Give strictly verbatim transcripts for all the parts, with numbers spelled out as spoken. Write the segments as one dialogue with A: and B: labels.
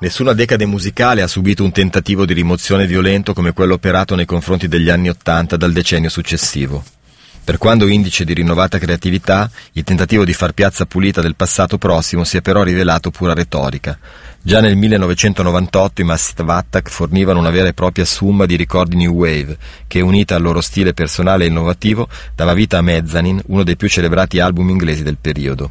A: Nessuna decade musicale ha subito un tentativo di rimozione violento come quello operato nei confronti degli anni Ottanta dal decennio successivo. Per quando indice di rinnovata creatività, il tentativo di far piazza pulita del passato prossimo si è però rivelato pura retorica. Già nel millenovecentonovantotto i Massive Attack fornivano una vera e propria summa di ricordi new wave, che unita al loro stile personale e innovativo dava vita a Mezzanine, uno dei più celebrati album inglesi del periodo.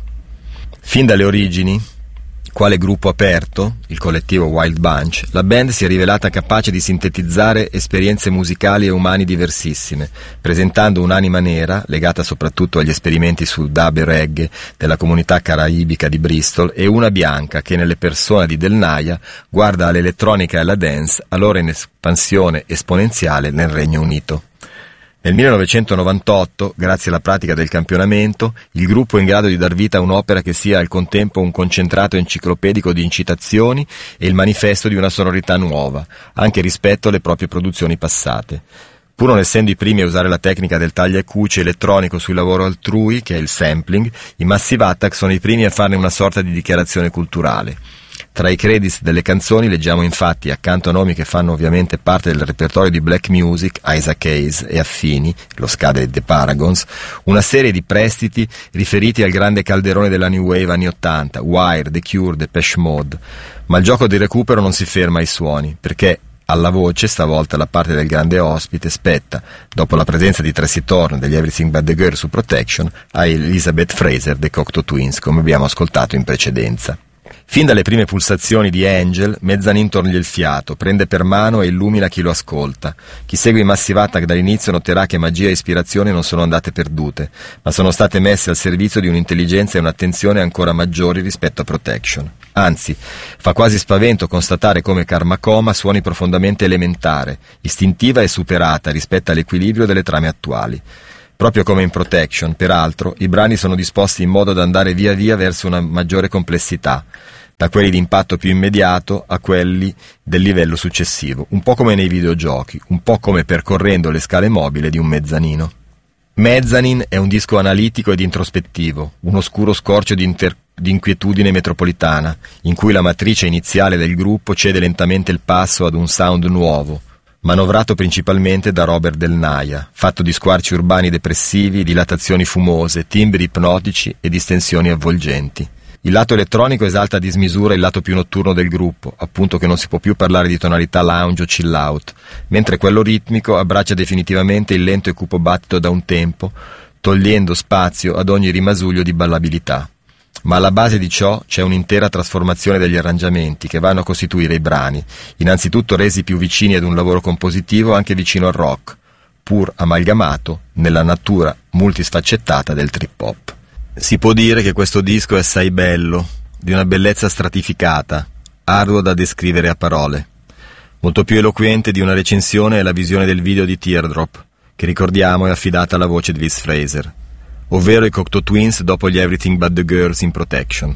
A: Fin dalle origini, quale gruppo aperto, il collettivo Wild Bunch, la band si è rivelata capace di sintetizzare esperienze musicali e umani diversissime, presentando un'anima nera, legata soprattutto agli esperimenti sul dub e reggae della comunità caraibica di Bristol, e una bianca che nelle persone di Del Naya guarda all'elettronica e alla dance, allora in espansione esponenziale nel Regno Unito. Nel millenovecentonovantotto, grazie alla pratica del campionamento, il gruppo è in grado di dar vita a un'opera che sia al contempo un concentrato enciclopedico di incitazioni e il manifesto di una sonorità nuova, anche rispetto alle proprie produzioni passate. Pur non essendo i primi a usare la tecnica del taglia e cuci elettronico sul lavoro altrui, che è il sampling, i Massive Attack sono i primi a farne una sorta di dichiarazione culturale. Tra i credits delle canzoni leggiamo infatti, accanto a nomi che fanno ovviamente parte del repertorio di black music, Isaac Hayes e affini, lo ska dei The Paragons, una serie di prestiti riferiti al grande calderone della New Wave anni ottanta, Wire, The Cure, Depeche Mode. Ma il gioco di recupero non si ferma ai suoni, perché alla voce, stavolta la parte del grande ospite, spetta, dopo la presenza di Tracy Thorn degli Everything But The Girl su Protection, a Elizabeth Fraser dei Cocteau Twins, come abbiamo ascoltato in precedenza. Fin dalle prime pulsazioni di Angel, Mezzanine toglie il fiato, prende per mano e illumina chi lo ascolta. Chi segue i Massive Attack dall'inizio noterà che magia e ispirazione non sono andate perdute, ma sono state messe al servizio di un'intelligenza e un'attenzione ancora maggiori rispetto a Protection. Anzi, fa quasi spavento constatare come Karma Coma suoni profondamente elementare, istintiva e superata rispetto all'equilibrio delle trame attuali. Proprio come in Protection, peraltro, i brani sono disposti in modo da andare via via verso una maggiore complessità, da quelli di impatto più immediato a quelli del livello successivo, un po' come nei videogiochi, un po' come percorrendo le scale mobili di un mezzanino. Mezzanine è un disco analitico ed introspettivo, un oscuro scorcio di, inter- di inquietudine metropolitana, in cui la matrice iniziale del gruppo cede lentamente il passo ad un sound nuovo, manovrato principalmente da Robert Del Naya, fatto di squarci urbani depressivi, dilatazioni fumose, timbri ipnotici e distensioni avvolgenti. Il lato elettronico esalta a dismisura il lato più notturno del gruppo, appunto che non si può più parlare di tonalità lounge o chill out, mentre quello ritmico abbraccia definitivamente il lento e cupo battito da un tempo, togliendo spazio ad ogni rimasuglio di ballabilità. Ma alla base di ciò c'è un'intera trasformazione degli arrangiamenti che vanno a costituire i brani, innanzitutto resi più vicini ad un lavoro compositivo anche vicino al rock, pur amalgamato nella natura multisfaccettata del trip-hop. Si può dire che questo disco è assai bello, di una bellezza stratificata, arduo da descrivere a parole. Molto più eloquente di una recensione è la visione del video di Teardrop, che ricordiamo è affidata alla voce di Liz Fraser, ovvero i Cocteau Twins dopo gli Everything But The Girls in Protection.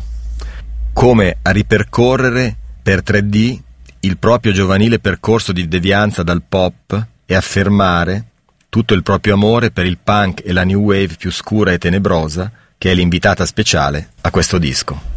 A: Come a ripercorrere per tre D il proprio giovanile percorso di devianza dal pop e affermare tutto il proprio amore per il punk e la new wave più scura e tenebrosa, che è l'invitata speciale a questo disco.